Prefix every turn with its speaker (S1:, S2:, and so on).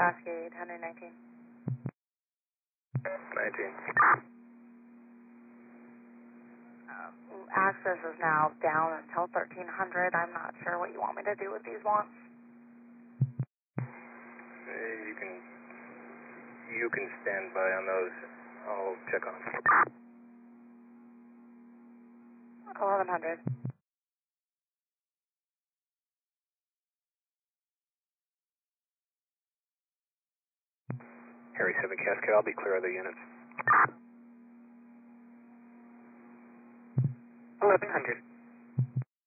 S1: Cascade, 119.
S2: 19.
S1: Access is now down until 1300. I'm not sure what you want me to do with these wants.
S2: You can stand by on those. I'll check on them.
S1: 1100.
S2: Harry 7 Cascade, I'll be clear of the units.
S3: 1100.